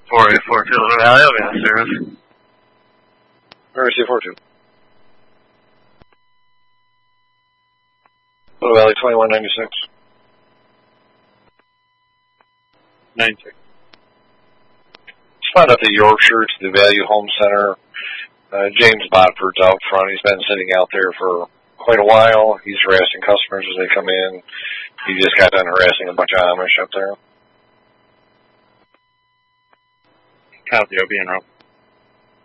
484 Tilden Valley, I'll be on service. Emergency 42. Tilden Valley 2196. 96. Spot up to Yorkshire to the Value Home Center. James Botford's out front. He's been sitting out there for quite a while. He's harassing customers as they come in. He just got done harassing a bunch of Amish up there. Copy, I'll be in row.